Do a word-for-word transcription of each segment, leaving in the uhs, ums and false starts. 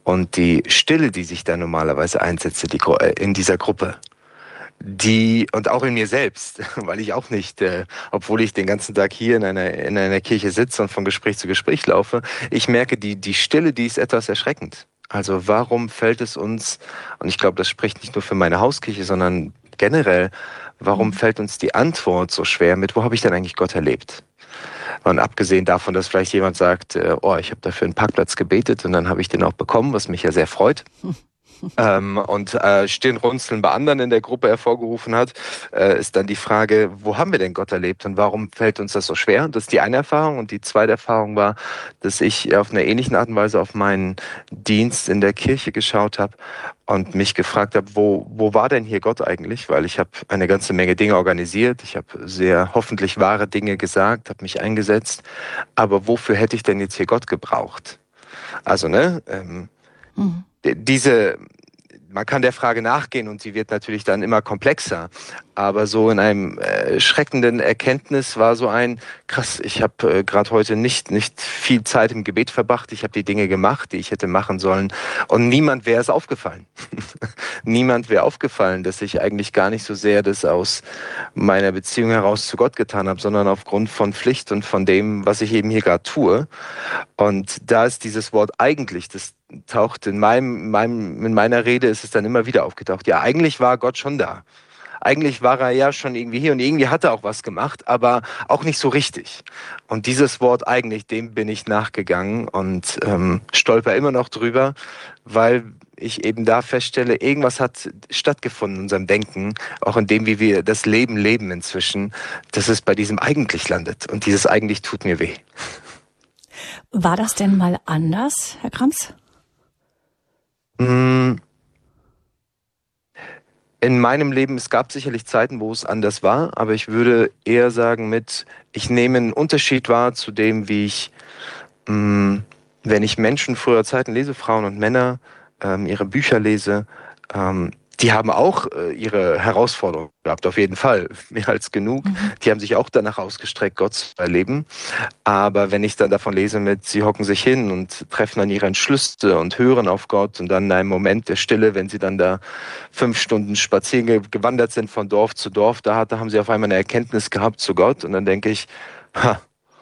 Und die Stille, die sich da normalerweise einsetzt die, in dieser Gruppe, die, und auch in mir selbst, weil ich auch nicht, äh, obwohl ich den ganzen Tag hier in einer, in einer Kirche sitze und von Gespräch zu Gespräch laufe, ich merke, die, die Stille, die ist etwas erschreckend. Also warum fällt es uns, und ich glaube, das spricht nicht nur für meine Hauskirche, sondern generell, warum fällt uns die Antwort so schwer mit, wo habe ich denn eigentlich Gott erlebt? Und abgesehen davon, dass vielleicht jemand sagt, äh, oh, ich habe dafür einen Parkplatz gebetet und dann habe ich den auch bekommen, was mich ja sehr freut. ähm, und äh, Stirnrunzeln bei anderen in der Gruppe hervorgerufen hat, äh, ist dann die Frage, wo haben wir denn Gott erlebt und warum fällt uns das so schwer? Das ist die eine Erfahrung. Und die zweite Erfahrung war, dass ich auf einer ähnlichen Art und Weise auf meinen Dienst in der Kirche geschaut habe und mich gefragt habe, wo, wo war denn hier Gott eigentlich? Weil ich habe eine ganze Menge Dinge organisiert, ich habe sehr hoffentlich wahre Dinge gesagt, habe mich eingesetzt, aber wofür hätte ich denn jetzt hier Gott gebraucht? Also, ne, ähm, mhm. diese, man kann der Frage nachgehen und sie wird natürlich dann immer komplexer, aber so in einem äh, schreckenden Erkenntnis war so ein, krass, ich habe äh, gerade heute nicht nicht viel Zeit im Gebet verbracht, ich habe die Dinge gemacht, die ich hätte machen sollen und niemand wäre es aufgefallen. Niemand wäre aufgefallen, dass ich eigentlich gar nicht so sehr das aus meiner Beziehung heraus zu Gott getan habe, sondern aufgrund von Pflicht und von dem, was ich eben hier gerade tue. Und da ist dieses Wort eigentlich, das taucht in meinem, meinem, in meiner Rede ist es dann immer wieder aufgetaucht. Ja, eigentlich war Gott schon da. Eigentlich war er ja schon irgendwie hier und irgendwie hat er auch was gemacht, aber auch nicht so richtig. Und dieses Wort eigentlich, dem bin ich nachgegangen und ähm, stolper immer noch drüber, weil ich eben da feststelle, irgendwas hat stattgefunden in unserem Denken, auch in dem, wie wir das Leben leben inzwischen, dass es bei diesem eigentlich landet. Und dieses eigentlich tut mir weh. War das denn mal anders, Herr Krams? In meinem Leben, es gab sicherlich Zeiten, wo es anders war, aber ich würde eher sagen mit, ich nehme einen Unterschied wahr zu dem, wie ich, mh, wenn ich Menschen früherer Zeiten lese, Frauen und Männer, ähm, ihre Bücher lese, ähm, die haben auch äh, ihre Herausforderungen gehabt, auf jeden Fall, mehr als genug. Mhm. Die haben sich auch danach ausgestreckt, Gott zu erleben. Aber wenn ich dann davon lese mit, sie hocken sich hin und treffen dann ihre Entschlüsse und hören auf Gott und dann in einem Moment der Stille, wenn sie dann da fünf Stunden spazieren gewandert sind von Dorf zu Dorf, da, da haben sie auf einmal eine Erkenntnis gehabt zu Gott. Und dann denke ich, ha,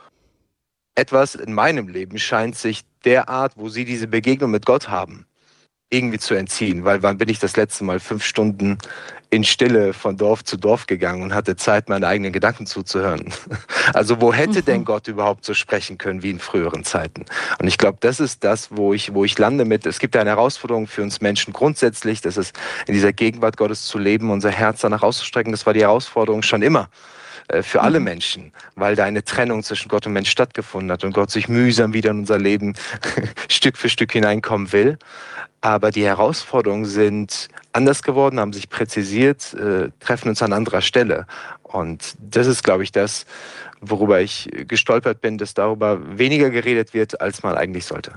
etwas in meinem Leben scheint sich der Art, wo sie diese Begegnung mit Gott haben, irgendwie zu entziehen, weil wann bin ich das letzte Mal fünf Stunden in Stille von Dorf zu Dorf gegangen und hatte Zeit, meine eigenen Gedanken zuzuhören. Also wo hätte mhm. denn Gott überhaupt so sprechen können wie in früheren Zeiten? Und ich glaube, das ist das, wo ich, wo ich lande mit. Es gibt eine Herausforderung für uns Menschen grundsätzlich, das ist in dieser Gegenwart Gottes zu leben, unser Herz danach auszustrecken. Das war die Herausforderung schon immer für alle Menschen, weil da eine Trennung zwischen Gott und Mensch stattgefunden hat und Gott sich mühsam wieder in unser Leben Stück für Stück hineinkommen will. Aber die Herausforderungen sind anders geworden, haben sich präzisiert, äh, treffen uns an anderer Stelle. Und das ist, glaube ich, das, worüber ich gestolpert bin, dass darüber weniger geredet wird, als man eigentlich sollte.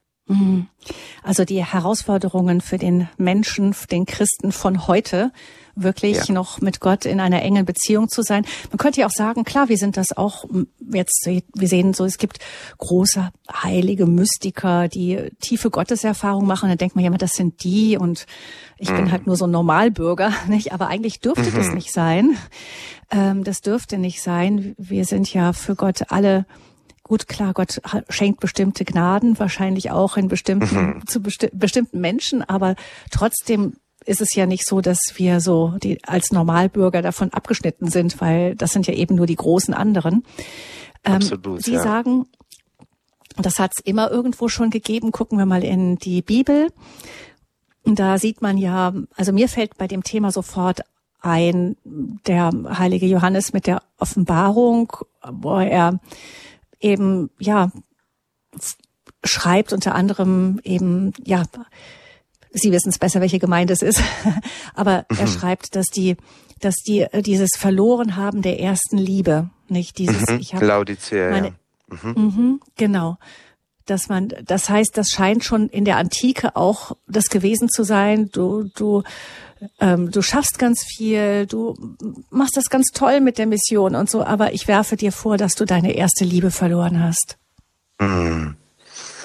Also die Herausforderungen für den Menschen, für den Christen von heute, wirklich ja. noch mit Gott in einer engen Beziehung zu sein. Man könnte ja auch sagen, klar, wir sind das auch jetzt, wir sehen so, es gibt große heilige Mystiker, die tiefe Gotteserfahrung machen. Dann denkt man ja immer, das sind die und ich mhm. bin halt nur so ein Normalbürger, nicht? Aber eigentlich dürfte mhm. das nicht sein. Ähm, das dürfte nicht sein. Wir sind ja für Gott alle. Gut, klar, Gott schenkt bestimmte Gnaden, wahrscheinlich auch in bestimmten, mhm. zu besti- bestimmten Menschen, aber trotzdem ist es ja nicht so, dass wir so die als Normalbürger davon abgeschnitten sind, weil das sind ja eben nur die großen anderen. Ähm, Absolut, Sie ja. sagen, das hat es immer irgendwo schon gegeben. Gucken wir mal in die Bibel. Und da sieht man ja, also mir fällt bei dem Thema sofort ein, der heilige Johannes mit der Offenbarung, wo er eben, ja, schreibt unter anderem eben, ja, Sie wissen es besser, welche Gemeinde es ist, aber mhm. er schreibt, dass die, dass die dieses verloren haben der ersten Liebe, nicht dieses, mhm. ich habe Laodicea, meine, ja. Mhm. Mhm, genau, dass man, das heißt, das scheint schon in der Antike auch das gewesen zu sein. Du, du, ähm, du schaffst ganz viel, du machst das ganz toll mit der Mission und so, aber ich werfe dir vor, dass du deine erste Liebe verloren hast. Mhm.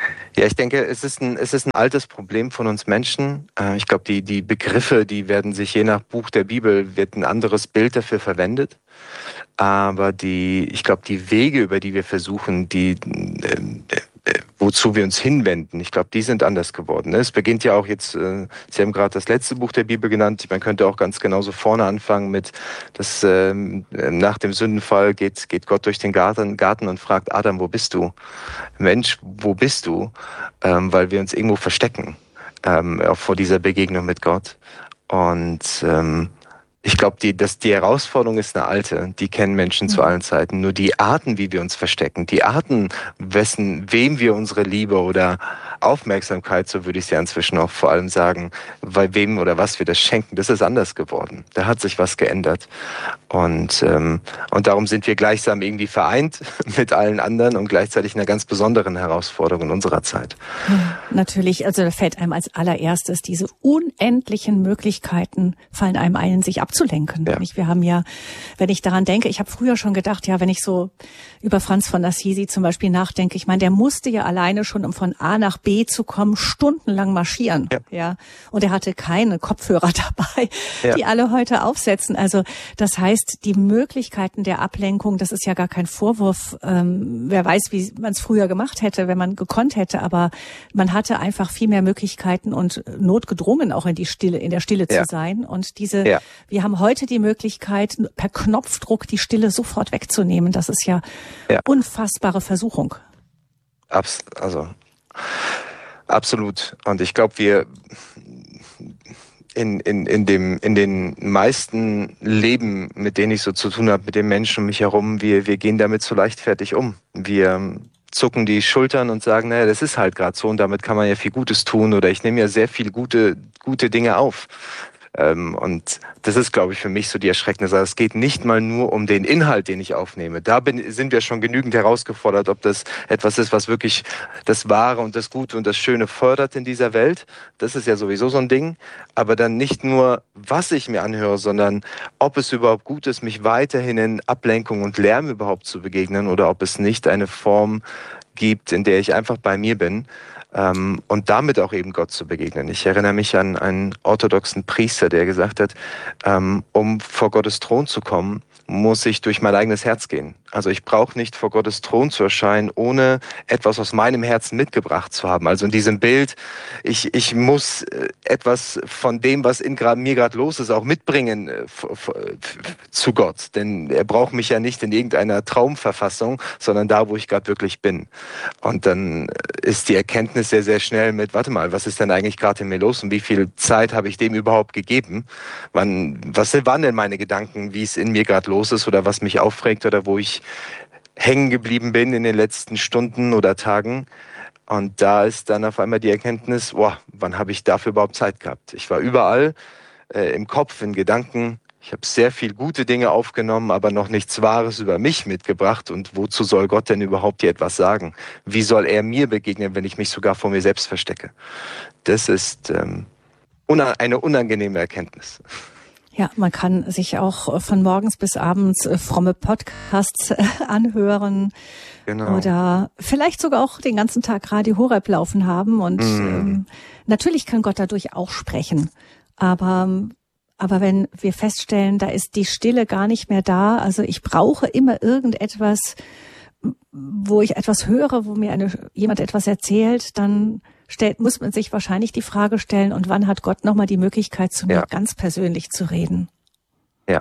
Ja, ich denke, es ist ein, es ist ein altes Problem von uns Menschen. Ich glaube, die, die Begriffe, die werden sich je nach Buch der Bibel, wird ein anderes Bild dafür verwendet. Aber die, ich glaube, die Wege, über die wir versuchen, die, äh, äh, wozu wir uns hinwenden, ich glaube, die sind anders geworden. Es beginnt ja auch jetzt, äh, Sie haben gerade das letzte Buch der Bibel genannt, man könnte auch ganz genauso vorne anfangen mit, dass äh, nach dem Sündenfall geht, geht Gott durch den Garten, Garten und fragt, Adam, wo bist du? Mensch, wo bist du? Ähm, weil wir uns irgendwo verstecken, ähm, auch vor dieser Begegnung mit Gott. Und ähm, ich glaube, die, dass die Herausforderung ist eine alte. Die kennen Menschen mhm. zu allen Zeiten. Nur die Arten, wie wir uns verstecken, die Arten, wessen, wem wir unsere Liebe oder Aufmerksamkeit, so würde ich es ja inzwischen auch vor allem sagen, bei wem oder was wir das schenken, das ist anders geworden. Da hat sich was geändert. Und, ähm, und darum sind wir gleichsam irgendwie vereint mit allen anderen und gleichzeitig einer ganz besonderen Herausforderung in unserer Zeit. Ja, natürlich, also da fällt einem als allererstes diese unendlichen Möglichkeiten fallen einem ein, sich abzulenken. Ja. Wir haben ja, wenn ich daran denke, ich habe früher schon gedacht, ja, wenn ich so über Franz von Assisi zum Beispiel nachdenke, ich meine, der musste ja alleine schon, um von A nach B zu kommen, stundenlang marschieren. Ja. ja. Und er hatte keine Kopfhörer dabei, ja. die alle heute aufsetzen. Also das heißt, die Möglichkeiten der Ablenkung, das ist ja gar kein Vorwurf. Ähm, wer weiß, wie man es früher gemacht hätte, wenn man gekonnt hätte, aber man hatte einfach viel mehr Möglichkeiten und notgedrungen auch in die Stille, in der Stille ja. zu sein. Und diese, ja. wir haben heute die Möglichkeit, per Knopfdruck die Stille sofort wegzunehmen. Das ist ja, ja. unfassbare Versuchung. Abs- also absolut. Und ich glaube, wir in, in, in dem, in den meisten Leben, mit denen ich so zu tun habe, mit den Menschen um mich herum, wir, wir gehen damit so leichtfertig um. Wir zucken die Schultern und sagen, naja, das ist halt gerade so und damit kann man ja viel Gutes tun oder ich nehme ja sehr viel gute, gute Dinge auf. Ähm, und das ist, glaube ich, für mich so die erschreckende Sache. Es geht nicht mal nur um den Inhalt, den ich aufnehme. Da bin, sind wir schon genügend herausgefordert, ob das etwas ist, was wirklich das Wahre und das Gute und das Schöne fördert in dieser Welt. Das ist ja sowieso so ein Ding. Aber dann nicht nur, was ich mir anhöre, sondern ob es überhaupt gut ist, mich weiterhin in Ablenkung und Lärm überhaupt zu begegnen oder ob es nicht eine Form gibt, in der ich einfach bei mir bin. Um, und damit auch eben Gott zu begegnen. Ich erinnere mich an einen orthodoxen Priester, der gesagt hat, um, um vor Gottes Thron zu kommen, muss ich durch mein eigenes Herz gehen. Also ich brauche nicht vor Gottes Thron zu erscheinen, ohne etwas aus meinem Herzen mitgebracht zu haben. Also in diesem Bild, ich, ich muss etwas von dem, was in grad, mir gerade los ist, auch mitbringen äh, f- f- zu Gott. Denn er braucht mich ja nicht in irgendeiner Traumverfassung, sondern da, wo ich gerade wirklich bin. Und dann ist die Erkenntnis sehr, sehr schnell mit, warte mal, was ist denn eigentlich gerade in mir los und wie viel Zeit habe ich dem überhaupt gegeben? Wann, was waren denn meine Gedanken, wie es in mir gerade los ist oder was mich aufregt oder wo ich hängen geblieben bin in den letzten Stunden oder Tagen. Und da ist dann auf einmal die Erkenntnis, boah, wann habe ich dafür überhaupt Zeit gehabt? Ich war überall äh, im Kopf, in Gedanken. Ich habe sehr viel gute Dinge aufgenommen, aber noch nichts Wahres über mich mitgebracht. Und wozu soll Gott denn überhaupt hier etwas sagen? Wie soll er mir begegnen, wenn ich mich sogar vor mir selbst verstecke? Das ist ähm, una- eine unangenehme Erkenntnis. Ja, man kann sich auch von morgens bis abends fromme Podcasts anhören. Genau. Oder vielleicht sogar auch den ganzen Tag Radio Horeb laufen haben. Und mm. ähm, natürlich kann Gott dadurch auch sprechen. Aber aber wenn wir feststellen, da ist die Stille gar nicht mehr da, also ich brauche immer irgendetwas, wo ich etwas höre, wo mir eine, jemand etwas erzählt, dann stellt, muss man sich wahrscheinlich die Frage stellen, und wann hat Gott nochmal die Möglichkeit, zu mir ja. ganz persönlich zu reden? Ja.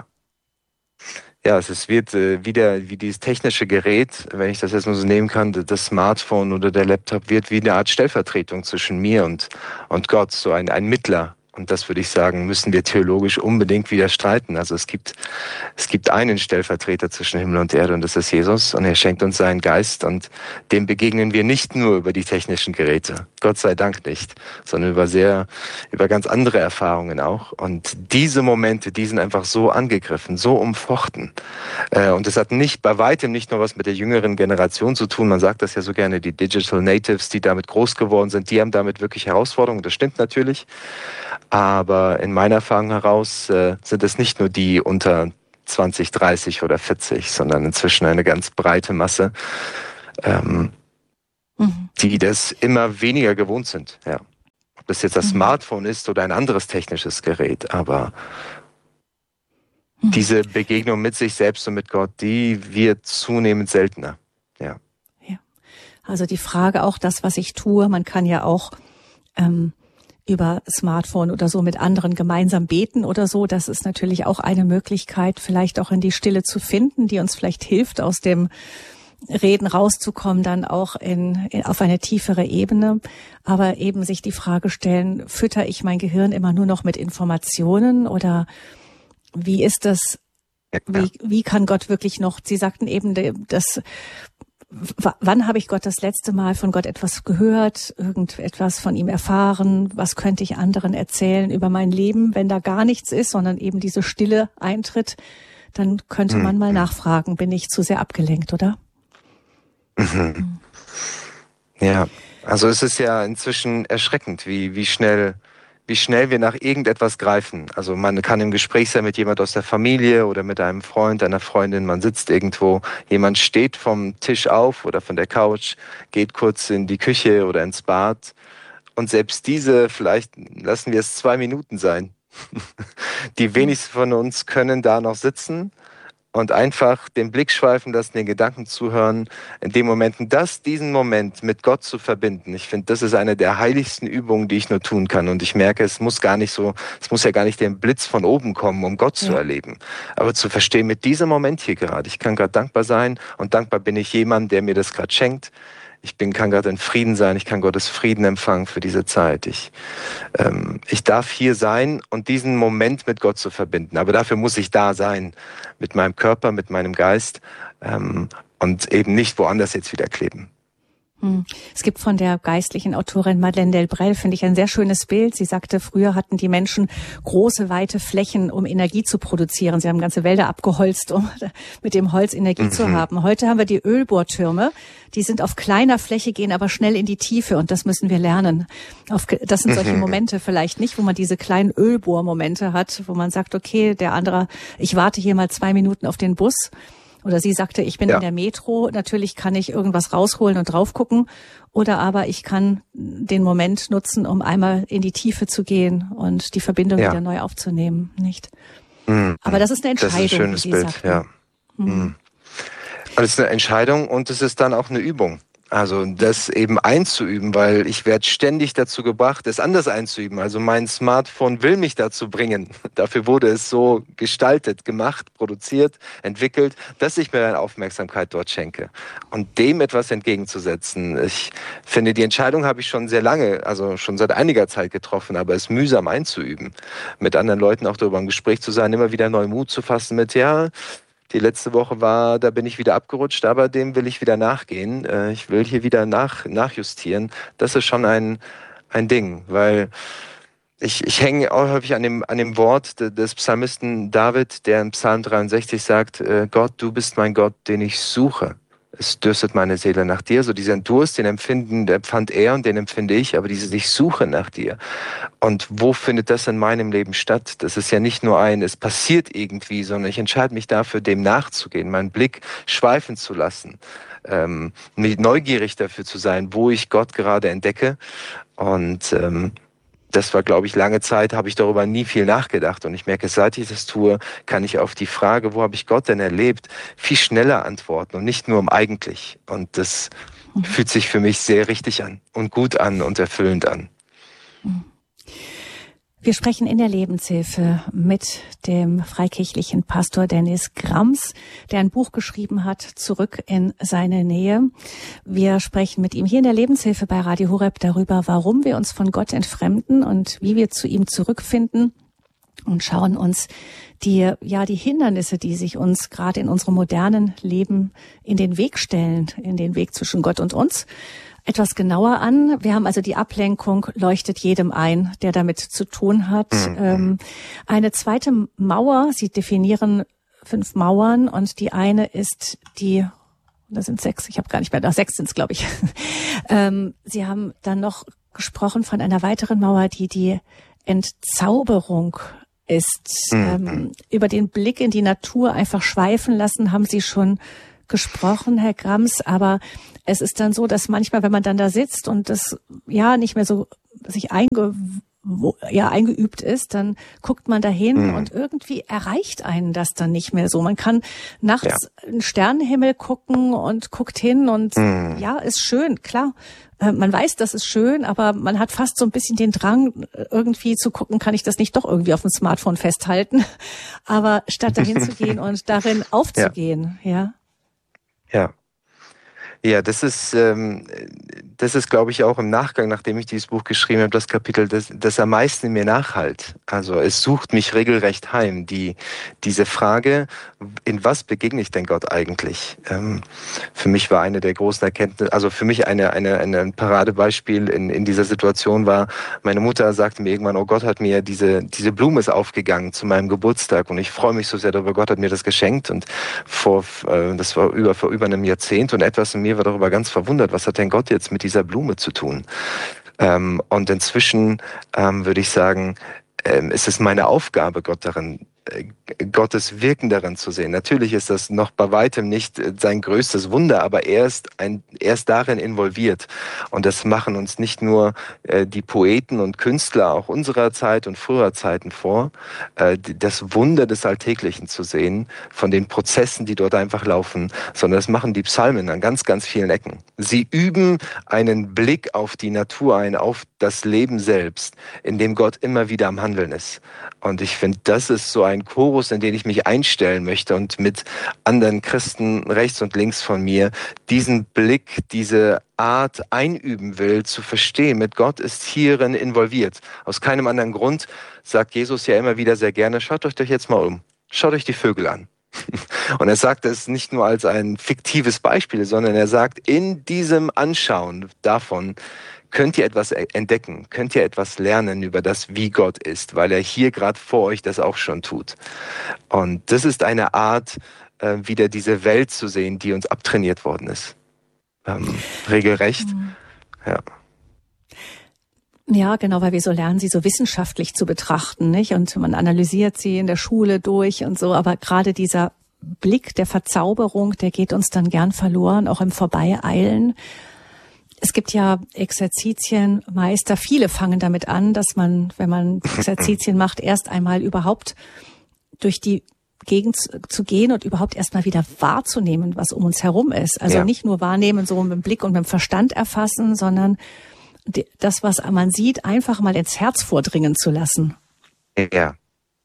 Ja, es wird äh, wieder wie dieses technische Gerät, wenn ich das jetzt mal so nehmen kann, das Smartphone oder der Laptop wird wie eine Art Stellvertretung zwischen mir und, und Gott, so ein, ein Mittler. Und das würde ich sagen, müssen wir theologisch unbedingt wieder streiten. Also es gibt, es gibt einen Stellvertreter zwischen Himmel und Erde und das ist Jesus. Und er schenkt uns seinen Geist und dem begegnen wir nicht nur über die technischen Geräte. Gott sei Dank nicht, sondern über sehr, über ganz andere Erfahrungen auch. Und diese Momente, die sind einfach so angegriffen, so umfochten. Und es hat nicht, bei weitem nicht nur was mit der jüngeren Generation zu tun. Man sagt das ja so gerne, die Digital Natives, die damit groß geworden sind, die haben damit wirklich Herausforderungen. Das stimmt natürlich. Aber in meiner Erfahrung heraus äh, sind es nicht nur die unter zwanzig, dreißig oder vierzig, sondern inzwischen eine ganz breite Masse. Ähm, mhm. die das immer weniger gewohnt sind. Ja. Ob das jetzt das mhm. Smartphone ist oder ein anderes technisches Gerät, aber mhm. diese Begegnung mit sich selbst und mit Gott, die wird zunehmend seltener. Ja. Ja. Also die Frage auch, das, was ich tue, man kann ja auch ähm, über Smartphone oder so mit anderen gemeinsam beten oder so. Das ist natürlich auch eine Möglichkeit, vielleicht auch in die Stille zu finden, die uns vielleicht hilft, aus dem Reden rauszukommen, dann auch in, in auf eine tiefere Ebene. Aber eben sich die Frage stellen, fütter ich mein Gehirn immer nur noch mit Informationen oder wie ist das, wie, wie kann Gott wirklich noch, Sie sagten eben, das W- wann habe ich Gott das letzte Mal von Gott etwas gehört, irgendetwas von ihm erfahren? Was könnte ich anderen erzählen über mein Leben, wenn da gar nichts ist, sondern eben diese Stille eintritt? Dann könnte man mal nachfragen, bin ich zu sehr abgelenkt, oder? Mhm. Ja, also es ist ja inzwischen erschreckend, wie, wie schnell wie schnell wir nach irgendetwas greifen. Also man kann im Gespräch sein mit jemand aus der Familie oder mit einem Freund, einer Freundin, man sitzt irgendwo, jemand steht vom Tisch auf oder von der Couch, geht kurz in die Küche oder ins Bad und selbst diese, vielleicht lassen wir es zwei Minuten sein. Die wenigsten von uns können da noch sitzen und einfach den Blick schweifen lassen, den Gedanken zuhören, in dem Moment, das, diesen Moment mit Gott zu verbinden. Ich finde, das ist eine der heiligsten Übungen, die ich nur tun kann. Und ich merke, es muss gar nicht so, es muss ja gar nicht den Blitz von oben kommen, um Gott ja. zu erleben. Aber zu verstehen, mit diesem Moment hier gerade, ich kann gerade dankbar sein und dankbar bin ich jemandem, der mir das gerade schenkt. Ich bin, kann gerade in Frieden sein, ich kann Gottes Frieden empfangen für diese Zeit. Ich, ähm, ich darf hier sein und diesen Moment mit Gott zu verbinden. Aber dafür muss ich da sein, mit meinem Körper, mit meinem Geist ähm, und eben nicht woanders jetzt wieder kleben. Es gibt von der geistlichen Autorin Madeleine Delbrel, finde ich, ein sehr schönes Bild. Sie sagte, früher hatten die Menschen große, weite Flächen, um Energie zu produzieren. Sie haben ganze Wälder abgeholzt, um mit dem Holz Energie mhm. zu haben. Heute haben wir die Ölbohrtürme. Die sind auf kleiner Fläche, gehen aber schnell in die Tiefe und das müssen wir lernen. Das sind solche Momente vielleicht nicht, wo man diese kleinen Ölbohrmomente hat, wo man sagt, okay, der andere, ich warte hier mal zwei Minuten auf den Bus. Oder sie sagte, ich bin ja. in der Metro, natürlich kann ich irgendwas rausholen und drauf gucken. Oder aber ich kann den Moment nutzen, um einmal in die Tiefe zu gehen und die Verbindung ja. wieder neu aufzunehmen, nicht? Mhm. Aber das ist eine Entscheidung. Das ist ein schönes Bild, sagten. ja. Mhm. Und es ist eine Entscheidung und es ist dann auch eine Übung. Also das eben einzuüben, weil ich werde ständig dazu gebracht, es anders einzuüben. Also mein Smartphone will mich dazu bringen. Dafür wurde es so gestaltet, gemacht, produziert, entwickelt, dass ich mir eine Aufmerksamkeit dort schenke. Und dem etwas entgegenzusetzen. Ich finde, die Entscheidung habe ich schon sehr lange, also schon seit einiger Zeit getroffen, aber es mühsam einzuüben. Mit anderen Leuten auch darüber im Gespräch zu sein, immer wieder neuen Mut zu fassen mit, ja, die letzte Woche war, da bin ich wieder abgerutscht, aber dem will ich wieder nachgehen. Ich will hier wieder nach, nachjustieren. Das ist schon ein, ein Ding, weil ich, ich hänge auch häufig an dem, an dem Wort des Psalmisten David, der in Psalm dreiundsechzig sagt, Gott, du bist mein Gott, den ich suche. Es dürstet meine Seele nach dir. So diesen Durst, den empfinden, den empfand er und den empfinde ich, aber diese ich suche nach dir. Und wo findet das in meinem Leben statt? Das ist ja nicht nur ein, es passiert irgendwie, sondern ich entscheide mich dafür, dem nachzugehen, meinen Blick schweifen zu lassen, ähm, neugierig dafür zu sein, wo ich Gott gerade entdecke. Und ähm, das war, glaube ich, lange Zeit, habe ich darüber nie viel nachgedacht. Und ich merke, seit ich das tue, kann ich auf die Frage, wo habe ich Gott denn erlebt, viel schneller antworten und nicht nur um eigentlich. Und das mhm. fühlt sich für mich sehr richtig an und gut an und erfüllend an. Mhm. Wir sprechen in der Lebenshilfe mit dem freikirchlichen Pastor Dennis Grams, der ein Buch geschrieben hat, Zurück in seine Nähe. Wir sprechen mit ihm hier in der Lebenshilfe bei Radio Horeb darüber, warum wir uns von Gott entfremden und wie wir zu ihm zurückfinden und schauen uns die, ja, die Hindernisse, die sich uns gerade in unserem modernen Leben in den Weg stellen, in den Weg zwischen Gott und uns, etwas genauer an. Wir haben also die Ablenkung, leuchtet jedem ein, der damit zu tun hat. Mhm. Ähm, eine zweite Mauer, Sie definieren fünf Mauern und die eine ist die, das sind sechs, ich habe gar nicht mehr, da sechs sind es, glaube ich. ähm, Sie haben dann noch gesprochen von einer weiteren Mauer, die die Entzauberung ist. Mhm. Ähm, über den Blick in die Natur einfach schweifen lassen, haben Sie schon gesprochen, Herr Grams, aber es ist dann so, dass manchmal, wenn man dann da sitzt und das ja nicht mehr so sich einge wo, ja eingeübt ist, dann guckt man dahin mhm. und irgendwie erreicht einen das dann nicht mehr so. Man kann nachts ja. in den Sternenhimmel gucken und guckt hin und mhm. ja, ist schön, klar. Man weiß, das ist schön, aber man hat fast so ein bisschen den Drang, irgendwie zu gucken, kann ich das nicht doch irgendwie auf dem Smartphone festhalten? Aber statt dahin zu gehen und darin aufzugehen, ja. Ja. Ja, das ist, ähm, das ist, glaube ich, auch im Nachgang, nachdem ich dieses Buch geschrieben habe, das Kapitel, das, das am meisten in mir nachhalt. Also es sucht mich regelrecht heim. Die, diese Frage, in was begegne ich denn Gott eigentlich? Ähm, für mich war eine der großen Erkenntnisse, also für mich eine, eine, eine ein Paradebeispiel in, in dieser Situation war, meine Mutter sagte mir irgendwann, oh Gott hat mir diese, diese Blume ist aufgegangen zu meinem Geburtstag und ich freue mich so sehr darüber, Gott hat mir das geschenkt und vor, äh, das war über, vor über einem Jahrzehnt und etwas in mir war darüber ganz verwundert, was hat denn Gott jetzt mit dieser Blume zu tun? Ähm, und inzwischen ähm, würde ich sagen, ähm, ist es meine Aufgabe, Gott darin, äh, Gottes Wirken darin zu sehen. Natürlich ist das noch bei weitem nicht äh, sein größtes Wunder, aber er ist, ein, er ist darin involviert. Und das machen uns nicht nur äh, die Poeten und Künstler auch unserer Zeit und früherer Zeiten vor, äh, das Wunder des Alltäglichen zu sehen, von den Prozessen, die dort einfach laufen, sondern das machen die Psalmen an ganz, ganz vielen Ecken. Sie üben einen Blick auf die Natur ein, auf das Leben selbst, in dem Gott immer wieder am Handeln ist. Und ich finde, das ist so ein Chorus, in den ich mich einstellen möchte und mit anderen Christen rechts und links von mir diesen Blick, diese Art einüben will, zu verstehen, mit Gott ist hierin involviert. Aus keinem anderen Grund sagt Jesus ja immer wieder sehr gerne, schaut euch doch jetzt mal um, schaut euch die Vögel an. Und er sagt es nicht nur als ein fiktives Beispiel, sondern er sagt, in diesem Anschauen davon könnt ihr etwas entdecken, könnt ihr etwas lernen über das, wie Gott ist, weil er hier gerade vor euch das auch schon tut. Und das ist eine Art, äh, wieder diese Welt zu sehen, die uns abtrainiert worden ist. Ähm, regelrecht, mhm. ja. Ja, genau, weil wir so lernen, sie so wissenschaftlich zu betrachten, nicht? Und man analysiert sie in der Schule durch und so, aber gerade dieser Blick der Verzauberung, der geht uns dann gern verloren, auch im Vorbeieilen. Es gibt ja Exerzitienmeister, viele fangen damit an, dass man, wenn man Exerzitien macht, erst einmal überhaupt durch die Gegend zu gehen und überhaupt erstmal wieder wahrzunehmen, was um uns herum ist. Also ja. Nicht nur wahrnehmen, so mit dem Blick und mit dem Verstand erfassen, sondern das, was man sieht, einfach mal ins Herz vordringen zu lassen. Ja.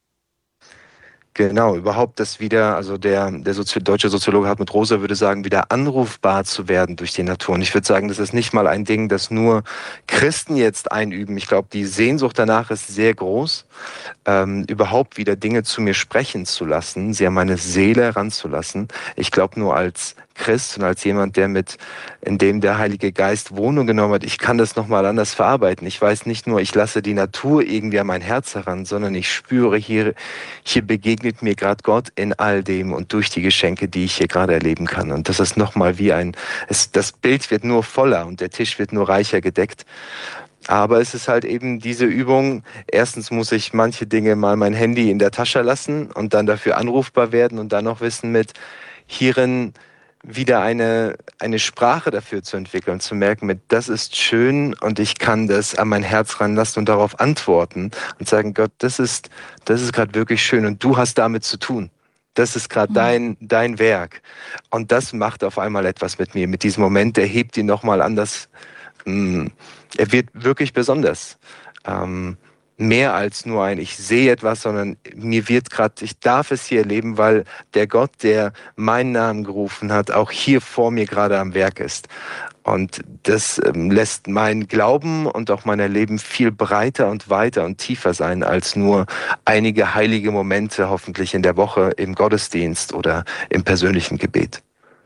Genau, überhaupt das wieder, also der, der Sozi- deutsche Soziologe Hartmut Rosa würde sagen, wieder anrufbar zu werden durch die Natur. Und ich würde sagen, das ist nicht mal ein Ding, das nur Christen jetzt einüben. Ich glaube, die Sehnsucht danach ist sehr groß, ähm, überhaupt wieder Dinge zu mir sprechen zu lassen, sie an meine Seele heranzulassen. Ich glaube, nur als Christ und als jemand, der mit, in dem der Heilige Geist Wohnung genommen hat, ich kann das nochmal anders verarbeiten. Ich weiß nicht nur, ich lasse die Natur irgendwie an mein Herz heran, sondern ich spüre, hier, hier begegnet mir gerade Gott in all dem und durch die Geschenke, die ich hier gerade erleben kann. Und das ist nochmal wie ein, es, das Bild wird nur voller und der Tisch wird nur reicher gedeckt. Aber es ist halt eben diese Übung, erstens muss ich manche Dinge mal mein Handy in der Tasche lassen und dann dafür anrufbar werden und dann noch wissen mit, hierin wieder eine, eine Sprache dafür zu entwickeln, zu merken mit, das ist schön und ich kann das an mein Herz ranlassen und darauf antworten und sagen, Gott, das ist, das ist gerade wirklich schön und du hast damit zu tun. Das ist gerade mhm. dein, dein Werk. Und das macht auf einmal etwas mit mir. Mit diesem Moment, der hebt ihn nochmal anders. Mh, er wird wirklich besonders. Ähm, mehr als nur ein, ich sehe etwas, sondern mir wird gerade, ich darf es hier erleben, weil der Gott, der meinen Namen gerufen hat, auch hier vor mir gerade am Werk ist. Und das ähm, lässt mein Glauben und auch mein Erleben viel breiter und weiter und tiefer sein als nur einige heilige Momente hoffentlich in der Woche im Gottesdienst oder im persönlichen Gebet.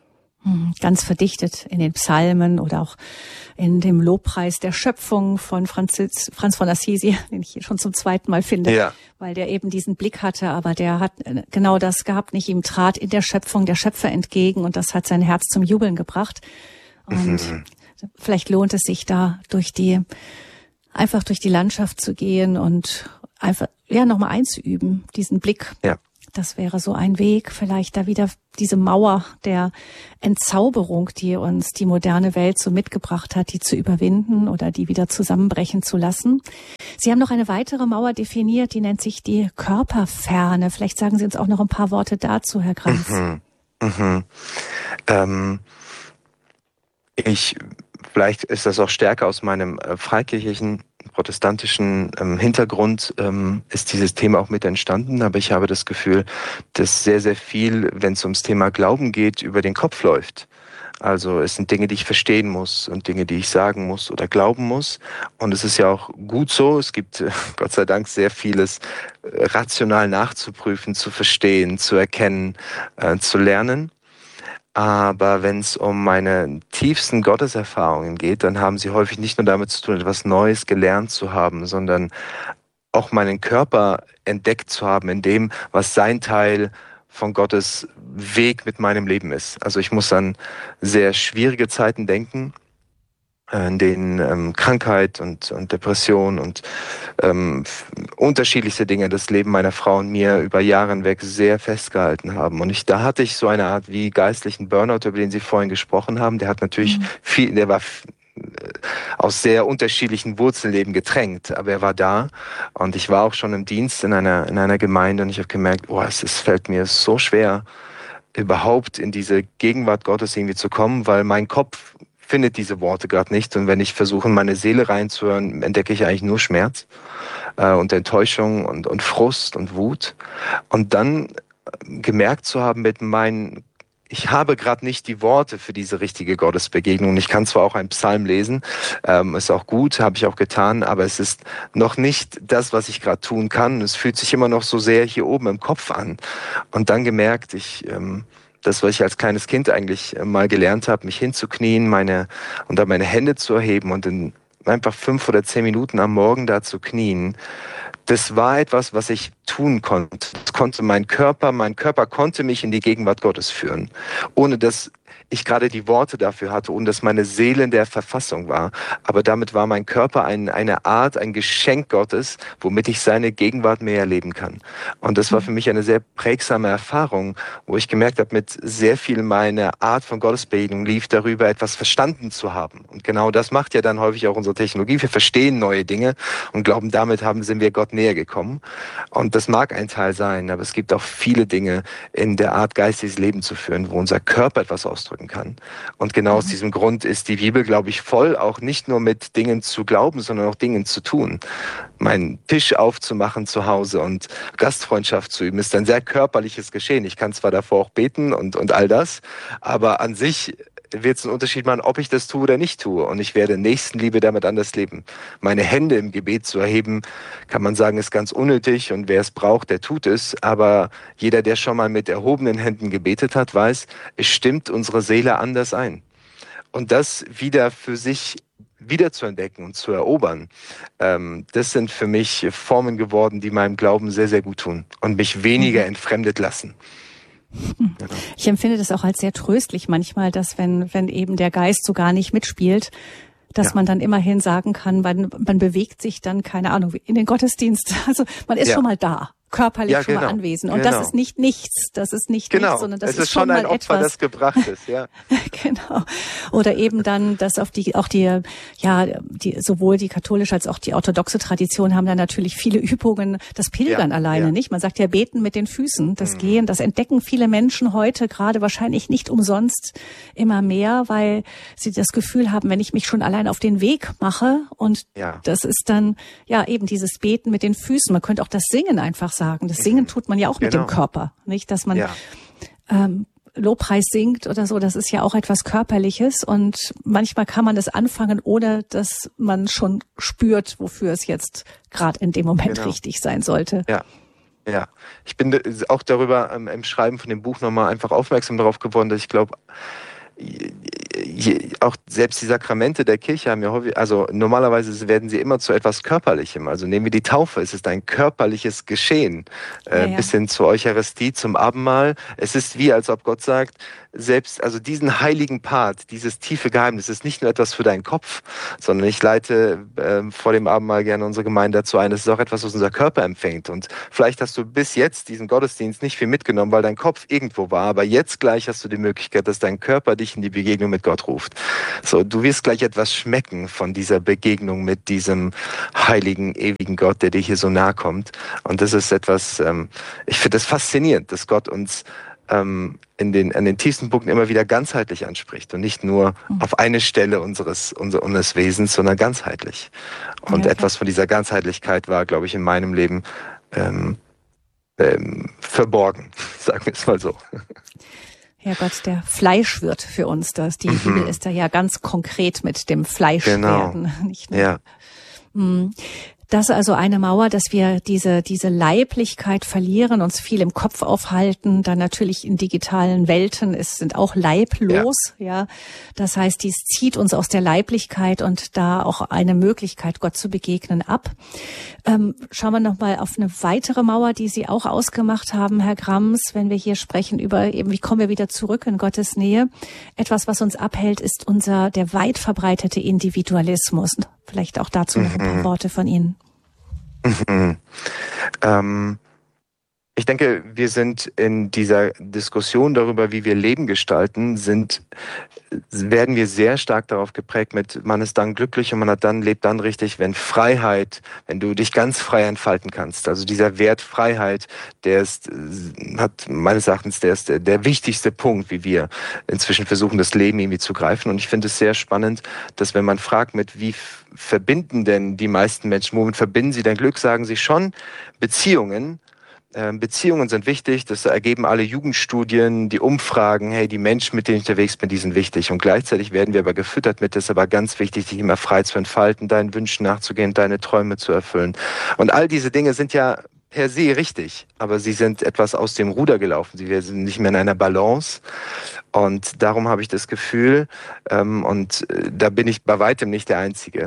Ganz verdichtet in den Psalmen oder auch in dem Lobpreis der Schöpfung von Franzis, Franz von Assisi, den ich hier schon zum zweiten Mal finde, ja. Weil der eben diesen Blick hatte, aber der hat genau das gehabt, nicht ihm trat in der Schöpfung der Schöpfer entgegen und das hat sein Herz zum Jubeln gebracht. Und mhm. vielleicht lohnt es sich da durch die, einfach durch die Landschaft zu gehen und einfach, ja, nochmal einzuüben, diesen Blick. Ja. Das wäre so ein Weg, vielleicht da wieder diese Mauer der Entzauberung, die uns die moderne Welt so mitgebracht hat, die zu überwinden oder die wieder zusammenbrechen zu lassen. Sie haben noch eine weitere Mauer definiert, die nennt sich die Körperferne. Vielleicht sagen Sie uns auch noch ein paar Worte dazu, Herr Granz. Mhm. Mhm. Ähm, ich, vielleicht ist das auch stärker aus meinem äh, freikirchlichen protestantischen ähm, Hintergrund ähm, ist dieses Thema auch mit entstanden, aber ich habe das Gefühl, dass sehr, sehr viel, wenn es ums Thema Glauben geht, über den Kopf läuft. Also es sind Dinge, die ich verstehen muss und Dinge, die ich sagen muss oder glauben muss. Und es ist ja auch gut so. Es gibt äh, Gott sei Dank sehr vieles äh, rational nachzuprüfen, zu verstehen, zu erkennen, äh, zu lernen. Aber wenn es um meine tiefsten Gotteserfahrungen geht, dann haben sie häufig nicht nur damit zu tun, etwas Neues gelernt zu haben, sondern auch meinen Körper entdeckt zu haben in dem, was sein Teil von Gottes Weg mit meinem Leben ist. Also ich muss an sehr schwierige Zeiten denken, in denen ähm, Krankheit und, und Depression und ähm, unterschiedlichste Dinge das Leben meiner Frau und mir über Jahre hinweg sehr festgehalten haben. Und ich, da hatte ich so eine Art wie geistlichen Burnout, über den Sie vorhin gesprochen haben. Der hat natürlich mhm. viel, der war aus sehr unterschiedlichen Wurzeln eben getränkt, aber er war da und ich war auch schon im Dienst in einer in einer Gemeinde und ich habe gemerkt, oh, es, es fällt mir so schwer, überhaupt in diese Gegenwart Gottes irgendwie zu kommen, weil mein Kopf findet diese Worte gerade nicht und wenn ich versuche, in meine Seele reinzuhören, entdecke ich eigentlich nur Schmerz äh, und Enttäuschung und, und Frust und Wut und dann gemerkt zu haben mit meinen ich habe gerade nicht die Worte für diese richtige Gottesbegegnung. Ich kann zwar auch einen Psalm lesen, ähm, ist auch gut, habe ich auch getan, aber es ist noch nicht das, was ich gerade tun kann. Es fühlt sich immer noch so sehr hier oben im Kopf an. Und dann gemerkt, ich ähm, das, was ich als kleines Kind eigentlich mal gelernt habe, mich hinzuknien, meine und dann meine Hände zu erheben und in einfach fünf oder zehn Minuten am Morgen da zu knien. Das war etwas, was ich tun konnte. Das konnte mein Körper, mein Körper konnte mich in die Gegenwart Gottes führen, ohne dass ich gerade die Worte dafür hatte und dass meine Seele in der Verfassung war. Aber damit war mein Körper ein, eine Art, ein Geschenk Gottes, womit ich seine Gegenwart mehr erleben kann. Und das war für mich eine sehr prägsame Erfahrung, wo ich gemerkt habe, mit sehr viel meine Art von Gottesbegegnung lief darüber, etwas verstanden zu haben. Und genau das macht ja dann häufig auch unsere Technologie. Wir verstehen neue Dinge und glauben, damit haben, sind wir Gott näher gekommen. Und das mag ein Teil sein, aber es gibt auch viele Dinge in der Art, geistiges Leben zu führen, wo unser Körper etwas ausdrücken kann. Und genau mhm. aus diesem Grund ist die Bibel, glaube ich, voll, auch nicht nur mit Dingen zu glauben, sondern auch Dingen zu tun. Meinen Tisch aufzumachen zu Hause und Gastfreundschaft zu üben, ist ein sehr körperliches Geschehen. Ich kann zwar davor auch beten und, und all das, aber an sich wird es einen Unterschied machen, ob ich das tue oder nicht tue. Und ich werde Nächstenliebe damit anders leben. Meine Hände im Gebet zu erheben, kann man sagen, ist ganz unnötig. Und wer es braucht, der tut es. Aber jeder, der schon mal mit erhobenen Händen gebetet hat, weiß, es stimmt unsere Seele anders ein. Und das wieder für sich wieder zu entdecken und zu erobern, ähm, das sind für mich Formen geworden, die meinem Glauben sehr, sehr gut tun und mich weniger mhm. entfremdet lassen. Ich empfinde das auch als sehr tröstlich manchmal, dass wenn, wenn eben der Geist so gar nicht mitspielt, dass ja. man dann immerhin sagen kann, man, man bewegt sich dann, keine Ahnung, in den Gottesdienst. Also man ist ja. schon mal da, körperlich ja, schon genau. mal anwesend. Und genau. das ist nicht nichts, das ist nicht genau. nichts, sondern das es ist, ist schon mal ein Opfer, etwas, das gebracht ist, ja. Genau. Oder eben dann, dass auf die, auch die, ja, die, sowohl die katholische als auch die orthodoxe Tradition haben dann natürlich viele Übungen, das Pilgern ja, alleine, ja. nicht? Man sagt ja beten mit den Füßen, das mhm. Gehen, das entdecken viele Menschen heute gerade wahrscheinlich nicht umsonst immer mehr, weil sie das Gefühl haben, wenn ich mich schon allein auf den Weg mache und ja. das ist dann, ja, eben dieses Beten mit den Füßen. Man könnte auch das Singen einfach sagen. Das Singen tut man ja auch genau. mit dem Körper, nicht? Dass man, ja. ähm, Lobpreis singt oder so, das ist ja auch etwas Körperliches und manchmal kann man das anfangen, ohne dass man schon spürt, wofür es jetzt gerade in dem Moment genau. richtig sein sollte. Ja, ja. Ich bin auch darüber ähm, im Schreiben von dem Buch nochmal einfach aufmerksam darauf geworden, dass ich glaube, je, auch selbst die Sakramente der Kirche haben ja häufig, also normalerweise werden sie immer zu etwas Körperlichem. Also nehmen wir die Taufe, es ist ein körperliches Geschehen, äh, ja, ja. bis hin zur Eucharistie, zum Abendmahl. Es ist wie, als ob Gott sagt, selbst, also diesen heiligen Part, dieses tiefe Geheimnis ist nicht nur etwas für deinen Kopf, sondern ich leite äh, vor dem Abendmahl gerne unsere Gemeinde dazu ein, es ist auch etwas, was unser Körper empfängt. Und vielleicht hast du bis jetzt diesen Gottesdienst nicht viel mitgenommen, weil dein Kopf irgendwo war, aber jetzt gleich hast du die Möglichkeit, dass dein Körper dich in die Begegnung mit Gott ruft. So, du wirst gleich etwas schmecken von dieser Begegnung mit diesem heiligen, ewigen Gott, der dir hier so nahe kommt. Und das ist etwas, ähm, ich finde das faszinierend, dass Gott uns ähm, in den, an den tiefsten Punkten immer wieder ganzheitlich anspricht und nicht nur mhm. auf eine Stelle unseres, unser, unseres Wesens, sondern ganzheitlich. Und ja, etwas von dieser Ganzheitlichkeit war, glaube ich, in meinem Leben ähm, ähm, verborgen, sagen wir es mal so. Ja, Gott, der Fleisch wird für uns. Das, die mhm. Bibel ist da ja ganz konkret mit dem Fleischwerden. Genau. Nicht nur. Ja. Das ist also eine Mauer, dass wir diese diese Leiblichkeit verlieren, uns viel im Kopf aufhalten, dann natürlich in digitalen Welten ist, sind auch leiblos, ja. ja. Das heißt, dies zieht uns aus der Leiblichkeit und da auch eine Möglichkeit, Gott zu begegnen, ab. Ähm, schauen wir nochmal auf eine weitere Mauer, die Sie auch ausgemacht haben, Herr Grams, wenn wir hier sprechen über eben, wie kommen wir wieder zurück in Gottes Nähe. Etwas, was uns abhält, ist unser, der weit verbreitete Individualismus. Vielleicht auch dazu noch ein paar mhm. Worte von Ihnen. Mhm. Ähm, ich denke, wir sind in dieser Diskussion darüber, wie wir Leben gestalten, sind, werden wir sehr stark darauf geprägt mit, man ist dann glücklich und man hat dann, lebt dann richtig, wenn Freiheit, wenn du dich ganz frei entfalten kannst. Also dieser Wert Freiheit, der ist, hat meines Erachtens, der ist der, der wichtigste Punkt, wie wir inzwischen versuchen, das Leben irgendwie zu greifen. Und ich finde es sehr spannend, dass wenn man fragt, mit wie verbinden denn die meisten Menschen, womit verbinden sie denn Glück, sagen sie schon Beziehungen. Beziehungen sind wichtig, das ergeben alle Jugendstudien, die Umfragen, hey, die Menschen, mit denen ich unterwegs bin, die sind wichtig. Und gleichzeitig werden wir aber gefüttert mit, das ist aber ganz wichtig, dich immer frei zu entfalten, deinen Wünschen nachzugehen, deine Träume zu erfüllen. Und all diese Dinge sind ja per se richtig, aber sie sind etwas aus dem Ruder gelaufen. Sie sind nicht mehr in einer Balance. Und darum habe ich das Gefühl, ähm, und da bin ich bei weitem nicht der Einzige,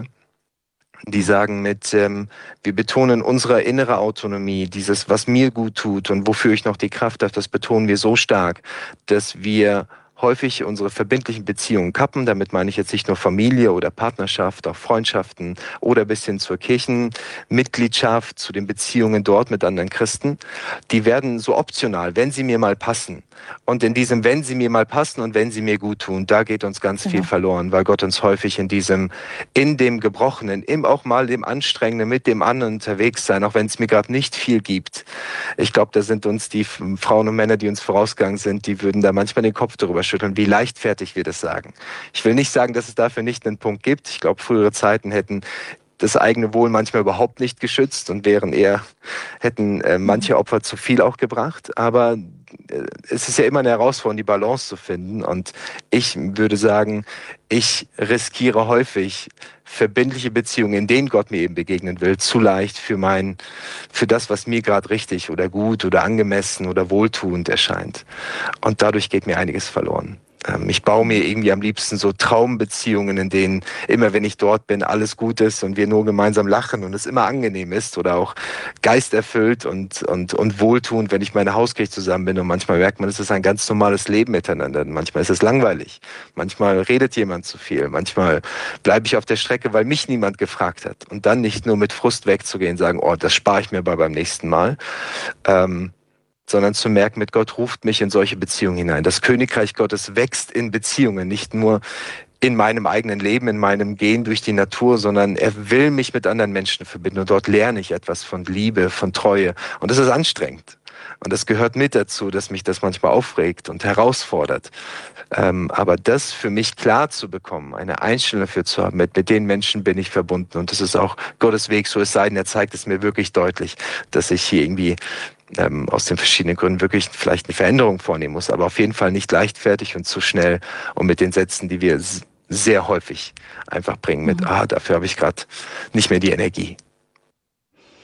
die sagen mit, ähm, wir betonen unsere innere Autonomie, dieses, was mir gut tut und wofür ich noch die Kraft habe, das betonen wir so stark, dass wir häufig unsere verbindlichen Beziehungen kappen. Damit meine ich jetzt nicht nur Familie oder Partnerschaft, auch Freundschaften oder bis hin zur Kirchenmitgliedschaft, zu den Beziehungen dort mit anderen Christen. Die werden so optional, wenn sie mir mal passen. Und in diesem, wenn sie mir mal passen und wenn sie mir gut tun, da geht uns ganz genau. viel verloren, weil Gott uns häufig in diesem, in dem Gebrochenen, im auch mal dem Anstrengenden, mit dem anderen unterwegs sein, auch wenn es mir gerade nicht viel gibt. Ich glaube, da sind uns die Frauen und Männer, die uns vorausgegangen sind, die würden da manchmal den Kopf drüber schütteln, wie leichtfertig wir das sagen. Ich will nicht sagen, dass es dafür nicht einen Punkt gibt. Ich glaube, frühere Zeiten hätten das eigene Wohl manchmal überhaupt nicht geschützt und wären eher, hätten äh, manche Opfer zu viel auch gebracht. Aber äh, es ist ja immer eine Herausforderung, die Balance zu finden. Und ich würde sagen, ich riskiere häufig verbindliche Beziehungen, in denen Gott mir eben begegnen will, zu leicht für mein, für das, was mir gerade richtig oder gut oder angemessen oder wohltuend erscheint. Und dadurch geht mir einiges verloren. Ich baue mir irgendwie am liebsten so Traumbeziehungen, in denen immer, wenn ich dort bin, alles gut ist und wir nur gemeinsam lachen und es immer angenehm ist oder auch geisterfüllt und, und, und wohltuend, wenn ich meine Hauskirche zusammen bin. Und manchmal merkt man, es ist ein ganz normales Leben miteinander. Manchmal ist es langweilig. Manchmal redet jemand zu viel. Manchmal bleibe ich auf der Strecke, weil mich niemand gefragt hat. Und dann nicht nur mit Frust wegzugehen, sagen, oh, das spare ich mir bei beim nächsten Mal. Ähm, sondern zu merken, mit Gott ruft mich in solche Beziehungen hinein. Das Königreich Gottes wächst in Beziehungen, nicht nur in meinem eigenen Leben, in meinem Gehen durch die Natur, sondern er will mich mit anderen Menschen verbinden und dort lerne ich etwas von Liebe, von Treue. Und das ist anstrengend. Und das gehört mit dazu, dass mich das manchmal aufregt und herausfordert. Ähm, aber das für mich klar zu bekommen, eine Einstellung dafür zu haben, mit, mit den Menschen bin ich verbunden. Und das ist auch Gottes Weg, so es sei denn, er zeigt es mir wirklich deutlich, dass ich hier irgendwie ähm, aus den verschiedenen Gründen wirklich vielleicht eine Veränderung vornehmen muss. Aber auf jeden Fall nicht leichtfertig und zu schnell und mit den Sätzen, die wir sehr häufig einfach bringen mit, mhm. ah, dafür habe ich gerade nicht mehr die Energie.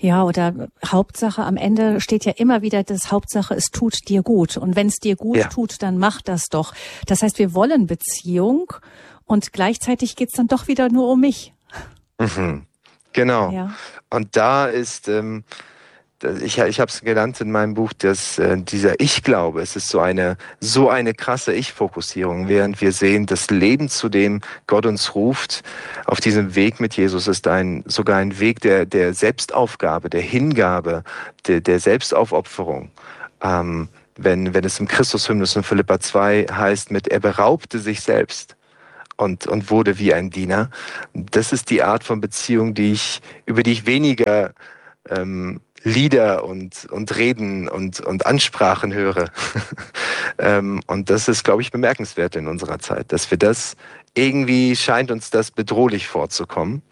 Ja, oder Hauptsache, am Ende steht ja immer wieder das Hauptsache, es tut dir gut. Und wenn es dir gut ja. tut, dann mach das doch. Das heißt, wir wollen Beziehung und gleichzeitig geht's dann doch wieder nur um mich. Mhm. Genau. Ja. Und da ist, ähm, ich, ich habe es genannt in meinem Buch, dass äh, dieser Ich-Glaube, es ist so eine so eine krasse Ich-Fokussierung, während wir sehen, das Leben, zu dem Gott uns ruft, auf diesem Weg mit Jesus ist ein sogar ein Weg der der Selbstaufgabe, der Hingabe, der, der Selbstaufopferung. Ähm, wenn wenn es im Christus-Hymnus in Philipper zwei heißt, mit er beraubte sich selbst und und wurde wie ein Diener. Das ist die Art von Beziehung, die ich über die ich weniger ähm, Lieder und und Reden und und Ansprachen höre. ähm, und das ist, glaube ich, bemerkenswert in unserer Zeit, dass wir das irgendwie scheint uns das bedrohlich vorzukommen.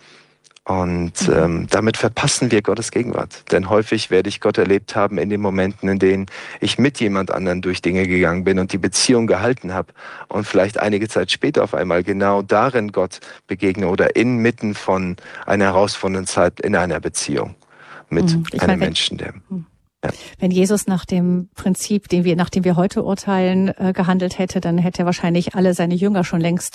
Und mhm. ähm, damit verpassen wir Gottes Gegenwart. Denn häufig werde ich Gott erlebt haben in den Momenten, in denen ich mit jemand anderen durch Dinge gegangen bin und die Beziehung gehalten habe und vielleicht einige Zeit später auf einmal genau darin Gott begegne oder inmitten von einer herausfordernden Zeit in einer Beziehung mit mhm. einem meine, Menschen, der... Mhm. Ja. Wenn Jesus nach dem Prinzip, den wir, nach dem wir heute urteilen, äh, gehandelt hätte, dann hätte er wahrscheinlich alle seine Jünger schon längst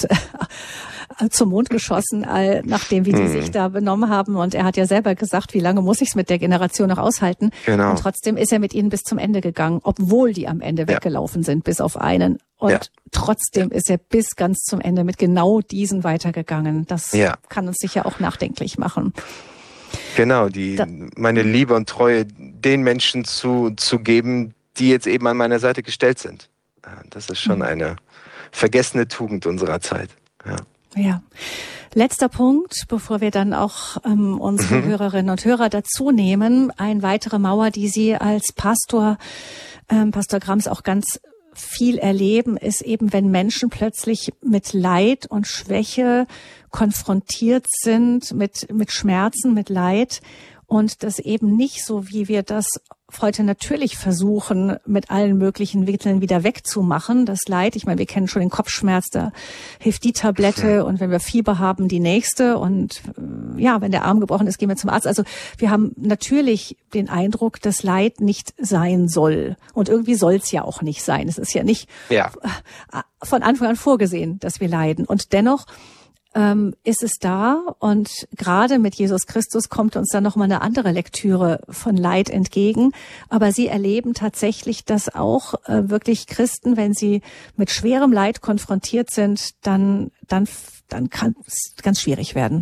äh, zum Mond geschossen, all, nachdem wie die hm. sich da benommen haben. Und er hat ja selber gesagt, wie lange muss ich es mit der Generation noch aushalten? Genau. Und trotzdem ist er mit ihnen bis zum Ende gegangen, obwohl die am Ende ja. weggelaufen sind, bis auf einen. Und ja. trotzdem ist er bis ganz zum Ende mit genau diesen weitergegangen. Das ja. kann uns sicher auch nachdenklich machen. Genau, die, da, meine Liebe und Treue den Menschen zu, zu geben, die jetzt eben an meiner Seite gestellt sind. Das ist schon eine vergessene Tugend unserer Zeit. Ja. Ja. Letzter Punkt, bevor wir dann auch ähm, unsere mhm. Hörerinnen und Hörer dazu nehmen. Eine weitere Mauer, die Sie als Pastor, ähm, Pastor Grams auch ganz viel erleben, ist eben, wenn Menschen plötzlich mit Leid und Schwäche konfrontiert sind, mit, mit Schmerzen, mit Leid und das eben nicht so, wie wir das heute natürlich versuchen, mit allen möglichen Mitteln wieder wegzumachen, das Leid. Ich meine, wir kennen schon den Kopfschmerz, da hilft die Tablette und wenn wir Fieber haben, die nächste und ja, wenn der Arm gebrochen ist, gehen wir zum Arzt. Also wir haben natürlich den Eindruck, dass Leid nicht sein soll und irgendwie soll es ja auch nicht sein. Es ist ja nicht ja. von Anfang an vorgesehen, dass wir leiden und dennoch ähm, ist es da und gerade mit Jesus Christus kommt uns dann nochmal eine andere Lektüre von Leid entgegen. Aber Sie erleben tatsächlich, dass auch äh, wirklich Christen, wenn sie mit schwerem Leid konfrontiert sind, dann, dann, dann kann es ganz schwierig werden.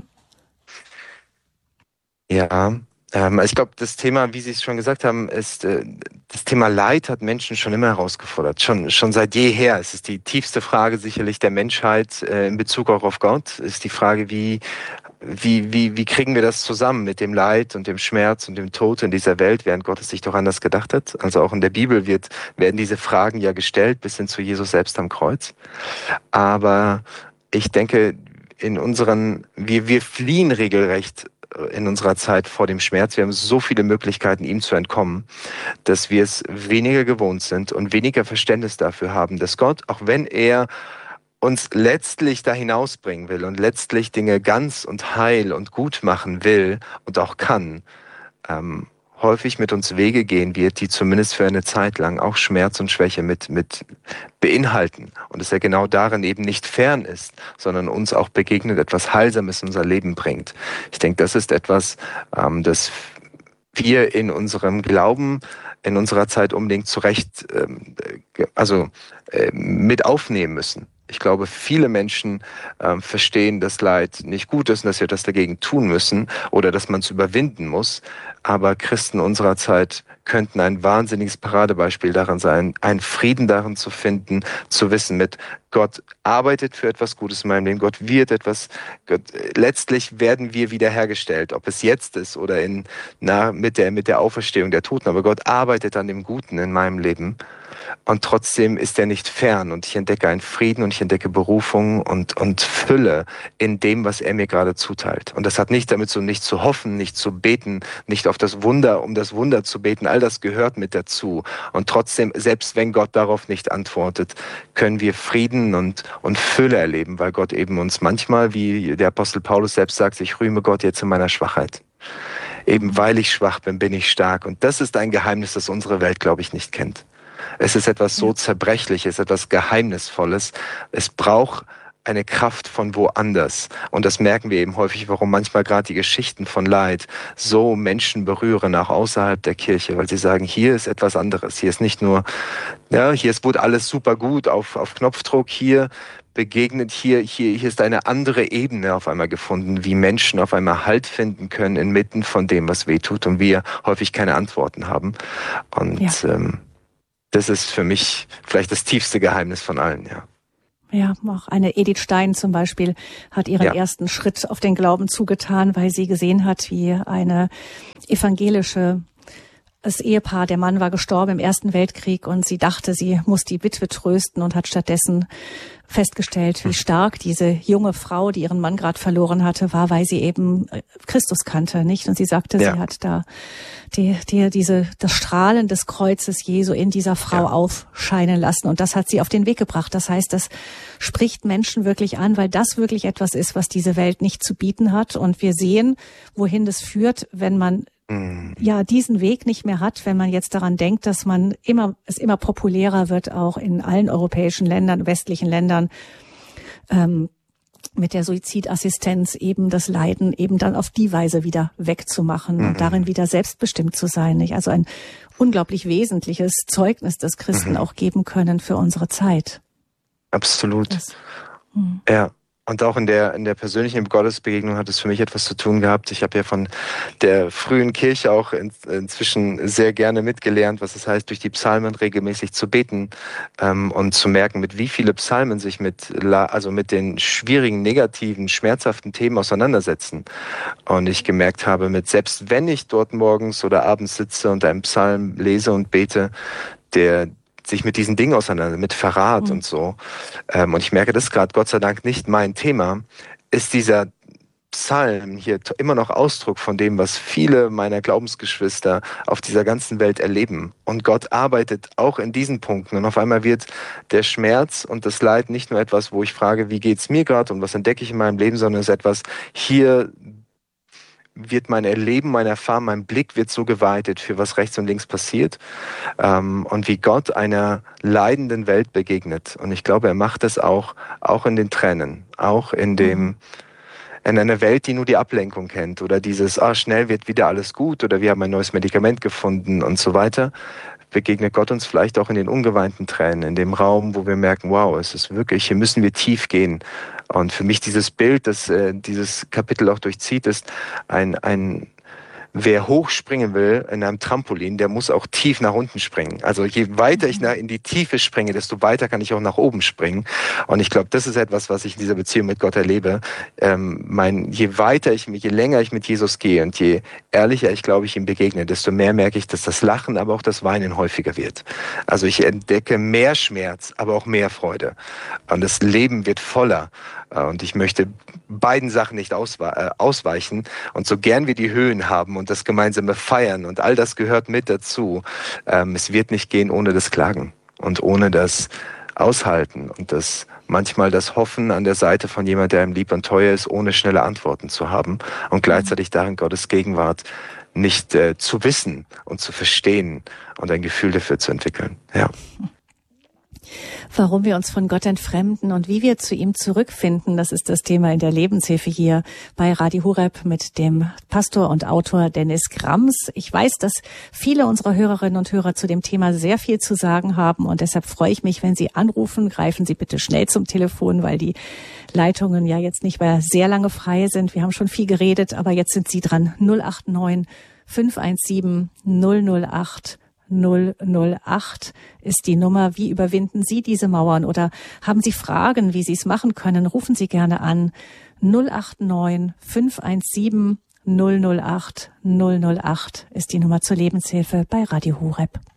Ja, ähm, ich glaube, das Thema, wie Sie es schon gesagt haben, ist, äh, das Thema Leid hat Menschen schon immer herausgefordert. Schon, schon seit jeher. Es ist die tiefste Frage sicherlich der Menschheit äh, in Bezug auch auf Gott. Es ist die Frage, wie, wie, wie, wie kriegen wir das zusammen mit dem Leid und dem Schmerz und dem Tod in dieser Welt, während Gott es sich doch anders gedacht hat. Also auch in der Bibel wird, werden diese Fragen ja gestellt, bis hin zu Jesus selbst am Kreuz. Aber ich denke, in unseren, wir, wir fliehen regelrecht in unserer Zeit vor dem Schmerz. Wir haben so viele Möglichkeiten, ihm zu entkommen, dass wir es weniger gewohnt sind und weniger Verständnis dafür haben, dass Gott, auch wenn er uns letztlich da hinausbringen will und letztlich Dinge ganz und heil und gut machen will und auch kann, ähm, häufig mit uns Wege gehen wird, die zumindest für eine Zeit lang auch Schmerz und Schwäche mit, mit beinhalten. Und dass er genau darin eben nicht fern ist, sondern uns auch begegnet, etwas Heilsames in unser Leben bringt. Ich denke, das ist etwas, ähm, das wir in unserem Glauben in unserer Zeit unbedingt zurecht, ähm, also äh, mit aufnehmen müssen. Ich glaube, viele Menschen äh, verstehen, dass Leid nicht gut ist und dass wir das dagegen tun müssen oder dass man es überwinden muss. Aber Christen unserer Zeit könnten ein wahnsinniges Paradebeispiel daran sein, einen Frieden darin zu finden, zu wissen, mit Gott arbeitet für etwas Gutes in meinem Leben, Gott wird etwas, Gott, letztlich werden wir wiederhergestellt, ob es jetzt ist oder in, na, mit der, mit der Auferstehung der Toten. Aber Gott arbeitet an dem Guten in meinem Leben. Und trotzdem ist er nicht fern und ich entdecke einen Frieden und ich entdecke Berufung und, und Fülle in dem, was er mir gerade zuteilt. Und das hat nicht damit so, nicht zu hoffen, nicht zu beten, nicht auf das Wunder, um das Wunder zu beten. All das gehört mit dazu. Und trotzdem, selbst wenn Gott darauf nicht antwortet, können wir Frieden und, und Fülle erleben, weil Gott eben uns manchmal, wie der Apostel Paulus selbst sagt, ich rühme Gott jetzt in meiner Schwachheit. Eben weil ich schwach bin, bin ich stark. Und das ist ein Geheimnis, das unsere Welt, glaube ich, nicht kennt. Es ist etwas so Zerbrechliches, etwas Geheimnisvolles. Es braucht eine Kraft von woanders. Und das merken wir eben häufig, warum manchmal gerade die Geschichten von Leid so Menschen berühren, auch außerhalb der Kirche, weil sie sagen, hier ist etwas anderes. Hier ist nicht nur, ja, hier ist, wurde alles super gut auf, auf Knopfdruck. Hier begegnet, hier, hier, hier ist eine andere Ebene auf einmal gefunden, wie Menschen auf einmal Halt finden können inmitten von dem, was weh tut und wir häufig keine Antworten haben. Und ja. ähm, das ist für mich vielleicht das tiefste Geheimnis von allen, ja. Ja, auch eine Edith Stein zum Beispiel hat ihren ja. ersten Schritt auf den Glauben zugetan, weil sie gesehen hat, wie eine evangelische das Ehepaar, der Mann war gestorben im Ersten Weltkrieg und sie dachte, sie muss die Witwe trösten und hat stattdessen festgestellt, wie stark diese junge Frau, die ihren Mann gerade verloren hatte, war, weil sie eben Christus kannte, nicht? Und sie sagte, ja. sie hat da die, die, diese, das Strahlen des Kreuzes Jesu in dieser Frau ja. aufscheinen lassen. Und das hat sie auf den Weg gebracht. Das heißt, das spricht Menschen wirklich an, weil das wirklich etwas ist, was diese Welt nicht zu bieten hat. Und wir sehen, wohin das führt, wenn man ja diesen Weg nicht mehr hat, wenn man jetzt daran denkt, dass man immer es immer populärer wird, auch in allen europäischen Ländern, westlichen Ländern, ähm, mit der Suizidassistenz eben das Leiden eben dann auf die Weise wieder wegzumachen mhm. und darin wieder selbstbestimmt zu sein. Nicht? Also ein unglaublich wesentliches Zeugnis, das Christen mhm. auch geben können für unsere Zeit. Absolut. Das, hm. Ja. Und auch in der in der persönlichen Gottesbegegnung hat es für mich etwas zu tun gehabt. Ich habe ja von der frühen Kirche auch in, inzwischen sehr gerne mitgelernt, was es heißt, durch die Psalmen regelmäßig zu beten ähm, und zu merken, mit wie viele Psalmen sich mit also mit den schwierigen, negativen, schmerzhaften Themen auseinandersetzen. Und ich gemerkt habe, mit selbst wenn ich dort morgens oder abends sitze und einen Psalm lese und bete, der sich mit diesen Dingen auseinander, mit Verrat mhm. und so. Ähm, und ich merke, das ist gerade Gott sei Dank nicht mein Thema, ist dieser Psalm hier immer noch Ausdruck von dem, was viele meiner Glaubensgeschwister auf dieser ganzen Welt erleben. Und Gott arbeitet auch in diesen Punkten. Und auf einmal wird der Schmerz und das Leid nicht nur etwas, wo ich frage, wie geht's mir gerade und was entdecke ich in meinem Leben, sondern es ist etwas, hier wird mein Erleben, mein Erfahren, mein Blick wird so geweitet für was rechts und links passiert ähm, und wie Gott einer leidenden Welt begegnet. Und ich glaube, er macht das auch, auch in den Tränen, auch in dem, in einer Welt, die nur die Ablenkung kennt oder dieses, ah, schnell wird wieder alles gut oder wir haben ein neues Medikament gefunden und so weiter. Begegnet Gott uns vielleicht auch in den ungeweinten Tränen, in dem Raum, wo wir merken, wow, es ist wirklich, hier müssen wir tief gehen. Und für mich dieses Bild, das äh, dieses Kapitel auch durchzieht, ist ein, ein wer hochspringen will in einem Trampolin, der muss auch tief nach unten springen. Also je weiter ich nach, in die Tiefe springe, desto weiter kann ich auch nach oben springen. Und ich glaube, das ist etwas, was ich in dieser Beziehung mit Gott erlebe. Ähm, mein, je weiter ich, je länger ich mit Jesus gehe und je ehrlicher ich, glaube ich, ihm begegne, desto mehr merke ich, dass das Lachen, aber auch das Weinen häufiger wird. Also ich entdecke mehr Schmerz, aber auch mehr Freude. Und das Leben wird voller. Und ich möchte beiden Sachen nicht ausweichen. Und so gern wir die Höhen haben und das gemeinsame Feiern und all das gehört mit dazu, ähm, es wird nicht gehen ohne das Klagen und ohne das Aushalten und das manchmal das Hoffen an der Seite von jemand, der einem lieb und teuer ist, ohne schnelle Antworten zu haben und gleichzeitig darin Gottes Gegenwart nicht äh, zu wissen und zu verstehen und ein Gefühl dafür zu entwickeln. Ja. Warum wir uns von Gott entfremden und wie wir zu ihm zurückfinden, das ist das Thema in der Lebenshilfe hier bei Radio Horeb mit dem Pastor und Autor Dennis Grams. Ich weiß, dass viele unserer Hörerinnen und Hörer zu dem Thema sehr viel zu sagen haben und deshalb freue ich mich, wenn Sie anrufen. Greifen Sie bitte schnell zum Telefon, weil die Leitungen ja jetzt nicht mehr sehr lange frei sind. Wir haben schon viel geredet, aber jetzt sind Sie dran. null acht neun fünf eins sieben null null acht null null acht ist die Nummer. Wie überwinden Sie diese Mauern oder haben Sie Fragen, wie Sie es machen können? Rufen Sie gerne an. null acht neun fünf eins sieben null null acht null null acht ist die Nummer zur Lebenshilfe bei Radio Horeb.